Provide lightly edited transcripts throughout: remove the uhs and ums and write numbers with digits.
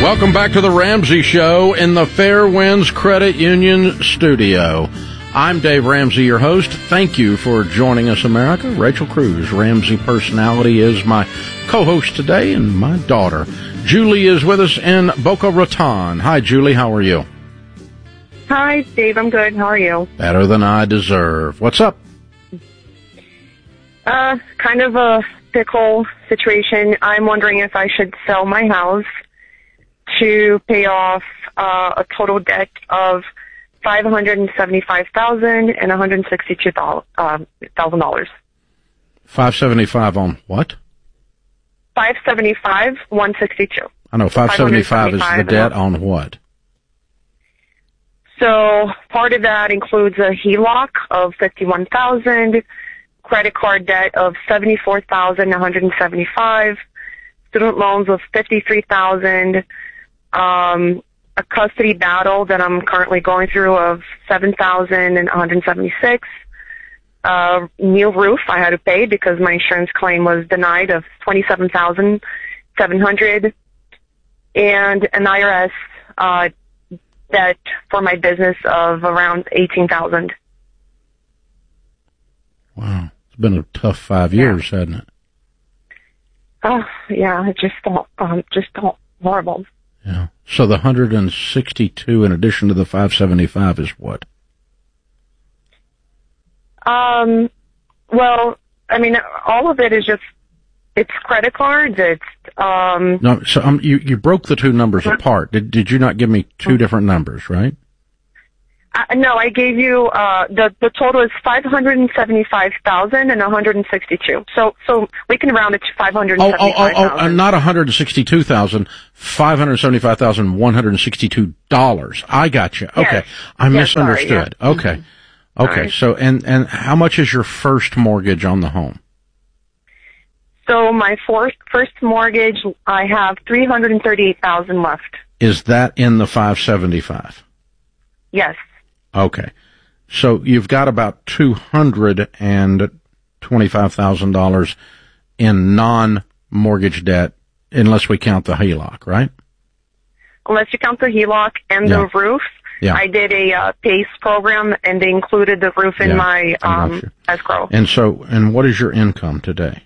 Welcome back to the Ramsey Show in the Fairwinds Credit Union studio. I'm Dave Ramsey, your host. Thank you for joining us, America. Rachel Cruz, Ramsey Personality, is my co-host today, and my daughter, Julie, is with us in Boca Raton. Hi, Julie. How are you? Hi, Dave. I'm good. How are you? Better than I deserve. What's up? Kind of a pickle situation. I'm wondering if I should sell my house to pay off a total debt of $575,000 and $162,000. $575 on what? $575, $162. I know, $575 is the debt on what? So part of that includes a HELOC of $51,000, credit card debt of $74,175, student loans of $53,000, a custody battle that I'm currently going through of $7,176, new roof I had to pay because my insurance claim was denied of $27,700, and an IRS debt for my business of around $18,000. Wow, it's been a tough 5 years, hasn't it? Oh yeah, it just horrible. Yeah. So the 162 in addition to the 575 is what? Well, I mean, all of it is just, it's credit cards, it's, No, so you broke the two numbers apart. Did you not give me two different numbers, right? No, I gave you, the total is $575,000 and $162. So we can round it to $575,000. Not $162,000, $575,162. I got you. Okay. Yes. I misunderstood. Sorry, yeah. Okay. Okay. Right. So, and how much is your first mortgage on the home? So my first mortgage, I have $338,000 left. Is that in the 575? Yes. Okay. So you've got about $225,000 in non-mortgage debt, unless we count the HELOC, right? Unless you count the HELOC and the roof. Yeah. I did a PACE program, and they included the roof in my escrow. And what is your income today?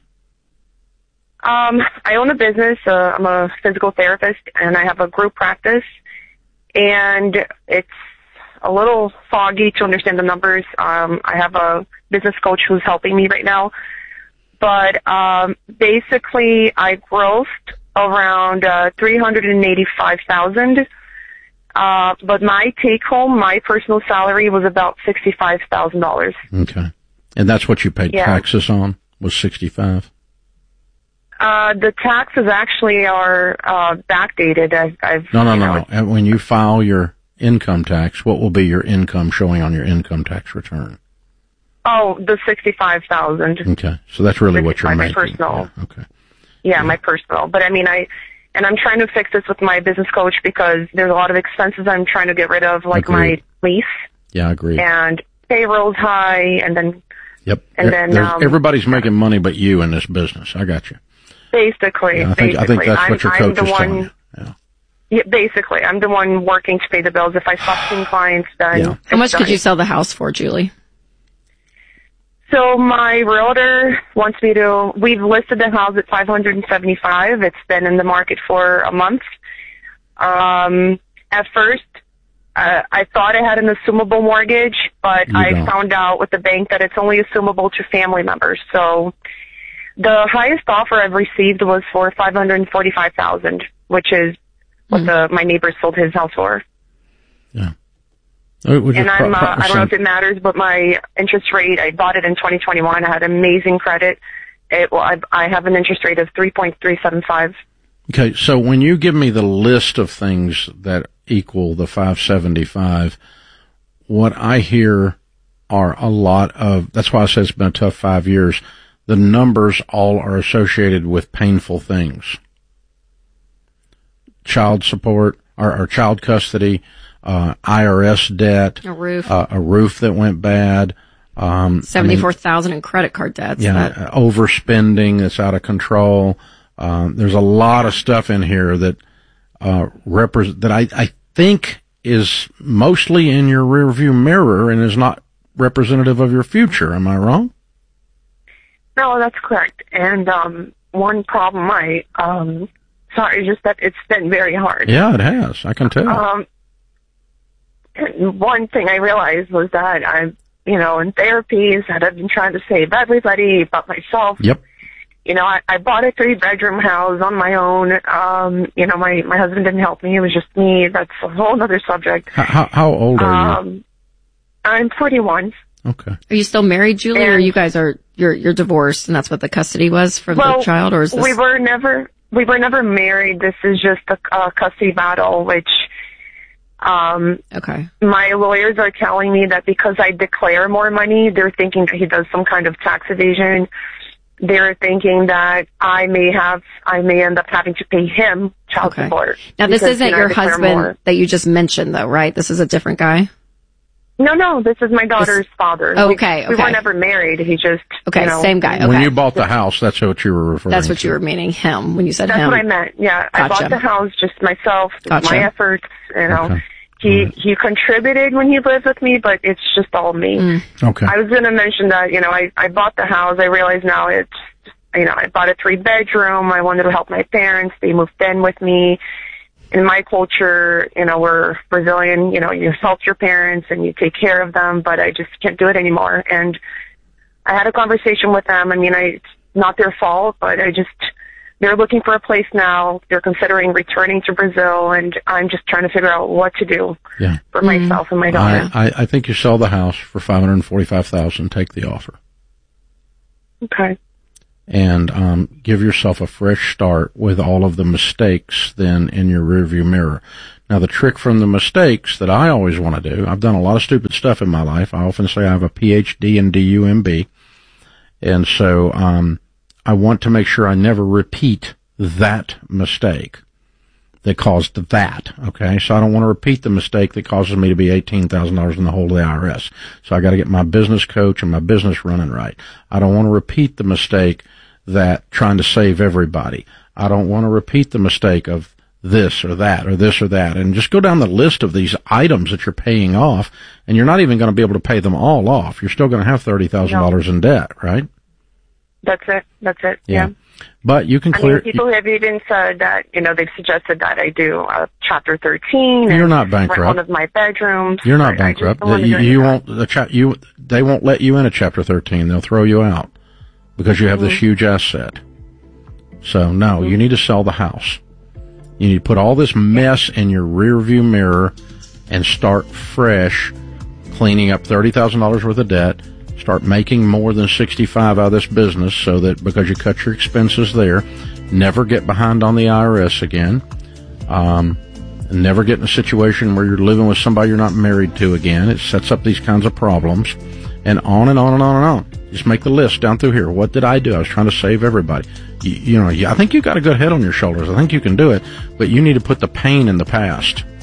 I own a business. I'm a physical therapist, and I have a group practice, and it's a little foggy to understand the numbers. I have a business coach who's helping me right now. But basically, I grossed around $385,000. But my take-home, my personal salary was about $65,000. Okay. And that's what you paid taxes on, was $65,000? The taxes actually are backdated. No. And when you file your income tax, what will be your income showing on your income tax return? Oh, the $65,000. Okay, so that's really what you're making. My personal. Yeah, okay. Yeah, my personal. But I mean, I'm trying to fix this with my business coach because there's a lot of expenses I'm trying to get rid of, like my lease. Yeah, I agree. And payroll's high, and then. Yep. And then everybody's making money but you in this business. I got you. Basically, yeah, I think that's what your coach is telling you. Yeah, basically, I'm the one working to pay the bills. If I stop seeing clients, then How much could you sell the house for, Julie? So my realtor wants me to. We've listed the house at $575,000. It's been in the market for a month. At first, I thought I had an assumable mortgage, but I found out with the bank that it's only assumable to family members. So the highest offer I've received was for $545,000, which is what my neighbor sold his house for. Yeah. And I don't know if it matters, but my interest rate, I bought it in 2021. I had amazing credit. I have an interest rate of 3.375. Okay, so when you give me the list of things that equal the 575, what I hear are a lot of, that's why I said it's been a tough 5 years. The numbers all are associated with painful things. Child support, or child custody, IRS debt, a roof that went bad, $74,000 in credit card debts. Yeah, overspending that's out of control. There's a lot of stuff in here that that I think is mostly in your rearview mirror and is not representative of your future. Am I wrong? No, that's correct. And one problem just that it's been very hard. Yeah, it has. I can tell. One thing I realized was that I'm, in therapies that I've been trying to save everybody but myself. Yep. I bought a 3-bedroom house on my own. My husband didn't help me. It was just me. That's a whole other subject. How old are you? I'm 41. Okay. Are you still married, Julie, or you guys you're divorced and that's what the custody was for the child, or is this? We were never married. This is just a custody battle, which, okay. My lawyers are telling me that because I declare more money, they're thinking that he does some kind of tax evasion. They're thinking that I may end up having to pay him child support. Now, this isn't your husband that you just mentioned, though, right? This is a different guy? No, this is my daughter's father. Okay. We were never married. He just... Okay, same guy. Okay. When you bought the house, that's what you were referring to. That's what you were meaning, him, when you said him. That's what I meant, yeah. Gotcha. I bought the house, just myself, my efforts, Okay. He contributed when he lived with me, but it's just all me. Okay. I was going to mention that, I bought the house. I realize now it's, I bought a 3-bedroom. I wanted to help my parents. They moved in with me. In my culture, we're Brazilian, you help your parents and you take care of them, but I just can't do it anymore. And I had a conversation with them. It's not their fault, but they're looking for a place now. They're considering returning to Brazil, and I'm just trying to figure out what to do for myself and my daughter. I think you sell the house for $545,000. Take the offer. Okay. And give yourself a fresh start with all of the mistakes then in your rearview mirror. Now, the trick from the mistakes that I always want to do, I've done a lot of stupid stuff in my life. I often say I have a PhD in DUMB. And so I want to make sure I never repeat that mistake that caused that, okay? So I don't want to repeat the mistake that causes me to be $18,000 in the hole of the IRS. So I got to get my business coach and my business running right. I don't want to repeat the mistake that trying to save everybody. I don't want to repeat the mistake of this or that or this or that. And just go down the list of these items that you're paying off, and you're not even going to be able to pay them all off. You're still going to have $30,000 in debt, right? That's it. Yeah. But you can clear. People have even said that, they've suggested that I do Chapter 13. You're not bankrupt. One of my bedrooms. You're not bankrupt. You won't. They won't let you in a Chapter 13. They'll throw you out because you have this huge asset. So no, you need to sell the house. You need to put all this mess in your rearview mirror and start fresh, cleaning up $30,000 worth of debt. Start making more than 65 out of this business so that because you cut your expenses there, never get behind on the IRS again, and never get in a situation where you're living with somebody you're not married to again. It sets up these kinds of problems, and on and on and on and on. Just make the list down through here. What did I do? I was trying to save everybody. I think you got a good head on your shoulders. I think you can do it, but you need to put the pain in the past.